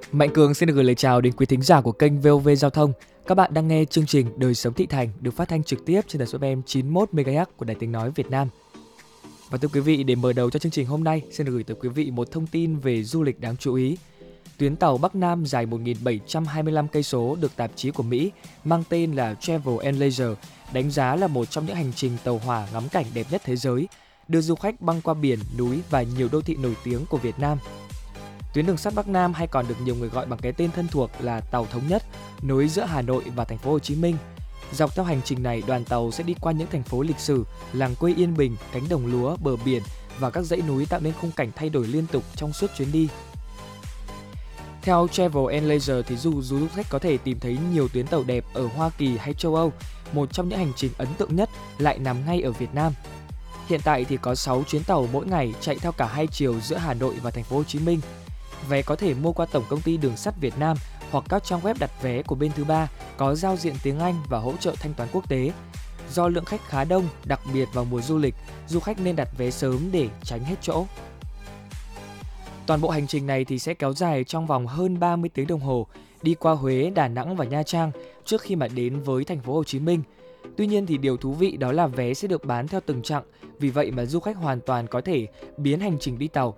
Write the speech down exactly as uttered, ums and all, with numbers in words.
Mạnh Cường xin được gửi lời chào đến quý thính giả của kênh vê o vê Giao thông. Các bạn đang nghe chương trình Đời sống thị thành được phát thanh trực tiếp trên tần số ép em chín mươi mốt mê ga héc của Đài Tiếng nói Việt Nam. Và thưa quý vị, để mở đầu cho chương trình hôm nay, xin được gửi tới quý vị một thông tin về du lịch đáng chú ý. Tuyến tàu Bắc Nam dài một nghìn bảy trăm hai mươi lăm cây số được tạp chí của Mỹ mang tên là Travel and Leisure đánh giá là một trong những hành trình tàu hỏa ngắm cảnh đẹp nhất thế giới, đưa du khách băng qua biển, núi và nhiều đô thị nổi tiếng của Việt Nam. Tuyến đường sắt Bắc Nam hay còn được nhiều người gọi bằng cái tên thân thuộc là tàu thống nhất, nối giữa Hà Nội và thành phố Hồ Chí Minh. Dọc theo hành trình này, đoàn tàu sẽ đi qua những thành phố lịch sử, làng quê yên bình, cánh đồng lúa, bờ biển và các dãy núi, tạo nên khung cảnh thay đổi liên tục trong suốt chuyến đi. Theo Travel and Leisure thì dù du khách có thể tìm thấy nhiều tuyến tàu đẹp ở Hoa Kỳ hay châu Âu, một trong những hành trình ấn tượng nhất lại nằm ngay ở Việt Nam. Hiện tại thì có sáu chuyến tàu mỗi ngày chạy theo cả hai chiều giữa Hà Nội và thành phố Hồ Chí Minh. Vé có thể mua qua Tổng công ty Đường sắt Việt Nam hoặc các trang web đặt vé của bên thứ ba có giao diện tiếng Anh và hỗ trợ thanh toán quốc tế. Do lượng khách khá đông, đặc biệt vào mùa du lịch, du khách nên đặt vé sớm để tránh hết chỗ. Toàn bộ hành trình này thì sẽ kéo dài trong vòng hơn ba mươi tiếng đồng hồ, đi qua Huế, Đà Nẵng và Nha Trang trước khi mà đến với thành phố Hồ Chí Minh. Tuy nhiên thì điều thú vị đó là vé sẽ được bán theo từng chặng, vì vậy mà du khách hoàn toàn có thể biến hành trình đi tàu